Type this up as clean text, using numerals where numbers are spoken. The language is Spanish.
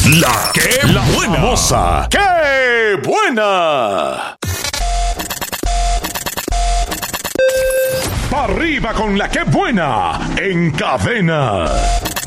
La que buena. Famosa. ¡Qué buena! ¡Pa' arriba con la que buena! En Cadena.